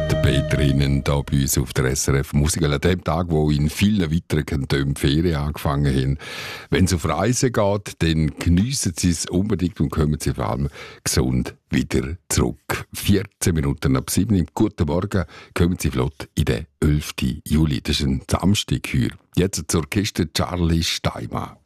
Der Peterinnen hier bei uns auf der SRF Musik. An dem Tag, wo in vielen weiteren Kantonen die Ferien angefangen haben. Wenn es auf Reisen geht, dann geniessen Sie es unbedingt und kommen Sie vor allem gesund wieder zurück. 14 Minuten ab 7 Uhr. Guten Morgen, kommen Sie flott in den 11. Juli. Das ist ein Samstag hier. Jetzt zur Kiste Charlie Steinmann.